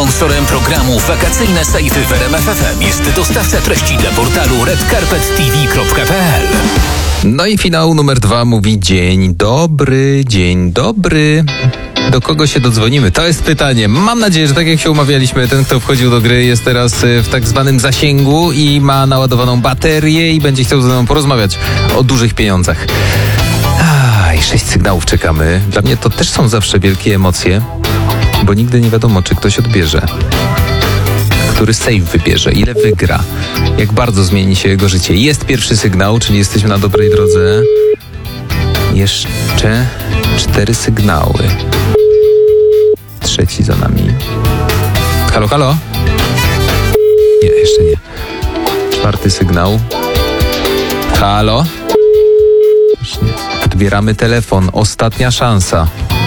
Sponsorem programu Wakacyjne Sejfy w RMF FM jest dostawca treści dla portalu redcarpettv.pl. No i finał numer 2 mówi: dzień dobry, dzień dobry. Do kogo się dodzwonimy? To jest pytanie. Mam nadzieję, że tak jak się umawialiśmy, ten, kto wchodził do gry, jest teraz w tak zwanym zasięgu i ma naładowaną baterię i będzie chciał ze mną porozmawiać o dużych pieniądzach. 6 sygnałów czekamy. Dla mnie to też są zawsze wielkie emocje, bo nigdy nie wiadomo, czy ktoś odbierze, który save wybierze, ile wygra, jak bardzo zmieni się jego życie. Jest pierwszy sygnał, czyli jesteśmy na dobrej drodze. Jeszcze 4 sygnały. Trzeci za nami. Halo, halo? Nie, jeszcze nie. 4 sygnał. Halo? Już nie. Odbieramy telefon. Ostatnia szansa.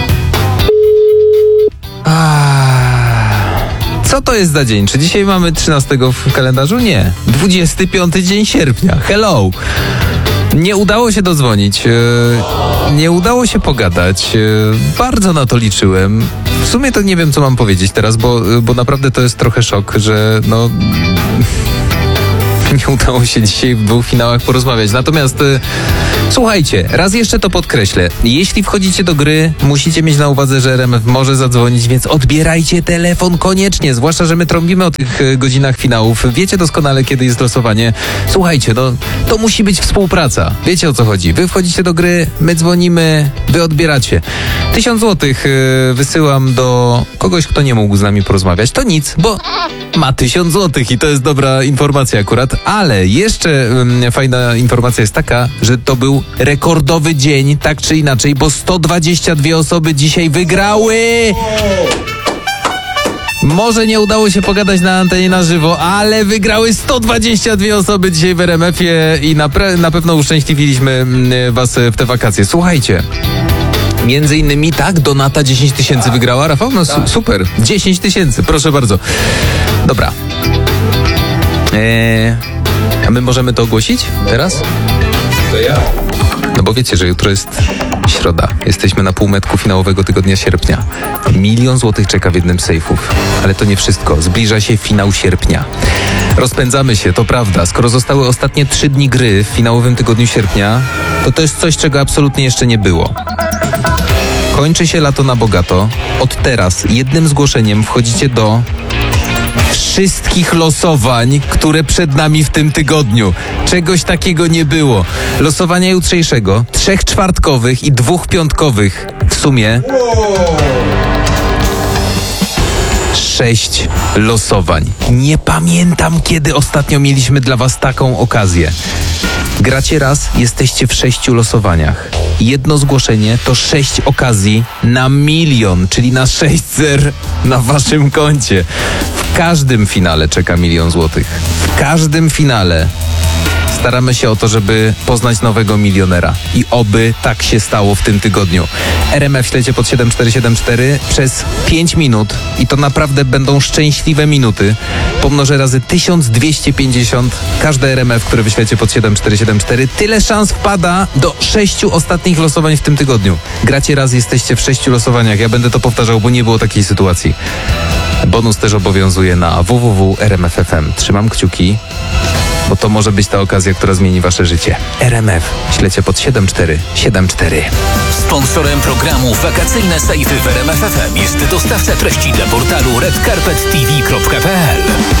Co to jest za dzień? Czy dzisiaj mamy 13 w kalendarzu? Nie. 25 dzień sierpnia. Hello! Nie udało się dodzwonić. Nie udało się pogadać. Bardzo na to liczyłem. W sumie to nie wiem, co mam powiedzieć teraz, bo naprawdę to jest trochę szok, że nie udało się dzisiaj w 2 finałach porozmawiać. Natomiast słuchajcie, raz jeszcze to podkreślę. Jeśli wchodzicie do gry, musicie mieć na uwadze, że RMF może zadzwonić, więc odbierajcie telefon koniecznie. Zwłaszcza, że my trąbimy o tych godzinach finałów. Wiecie doskonale, kiedy jest losowanie. Słuchajcie, to musi być współpraca. Wiecie, o co chodzi. Wy wchodzicie do gry, my dzwonimy, wy odbieracie. 1000 złotych wysyłam do kogoś, kto nie mógł z nami porozmawiać. To nic, bo ma 1000 złotych i to jest dobra informacja akurat. Ale jeszcze fajna informacja jest taka, że to był rekordowy dzień, tak czy inaczej, bo 122 osoby dzisiaj wygrały! Może nie udało się pogadać na antenie na żywo, ale wygrały 122 osoby dzisiaj w RMF-ie i na pewno uszczęśliwiliśmy was w te wakacje. Słuchajcie, między innymi Donata 10 000 wygrała. Rafał? No super, 10 000, proszę bardzo. Dobra. A my możemy to ogłosić teraz? To ja. No bo wiecie, że jutro jest środa. Jesteśmy na półmetku finałowego tygodnia sierpnia. 1 000 000 złotych czeka w jednym z sejfów. Ale to nie wszystko. Zbliża się finał sierpnia. Rozpędzamy się, to prawda. Skoro zostały ostatnie 3 dni gry w finałowym tygodniu sierpnia, to jest coś, czego absolutnie jeszcze nie było. Kończy się lato na bogato. Od teraz jednym zgłoszeniem wchodzicie do wszystkich losowań, które przed nami w tym tygodniu. Czegoś takiego nie było. Losowania jutrzejszego, 3 czwartkowych i 2 piątkowych. W sumie 6 losowań. Nie pamiętam, kiedy ostatnio mieliśmy dla was taką okazję. Gracie raz, jesteście w 6 losowaniach. Jedno zgłoszenie to 6 okazji na 1 000 000, czyli na 6 zer na waszym koncie. W każdym finale czeka 1 000 000 złotych. W każdym finale staramy się o to, żeby poznać nowego milionera. I oby tak się stało w tym tygodniu. RMF śledźcie pod 7474 przez 5 minut i to naprawdę będą szczęśliwe minuty. Pomnożę razy 1250 każde RMF, które wyślecie pod 7474. Tyle szans wpada do 6 ostatnich losowań w tym tygodniu. Gracie raz, jesteście w 6 losowaniach. Ja będę to powtarzał, bo nie było takiej sytuacji. Bonus też obowiązuje na www.rmf.fm. Trzymam kciuki, bo to może być ta okazja, która zmieni wasze życie. RMF. Śledźcie pod 7474. Sponsorem programu Wakacyjne Sejfy w RMF FM jest dostawca treści dla portalu redcarpettv.pl.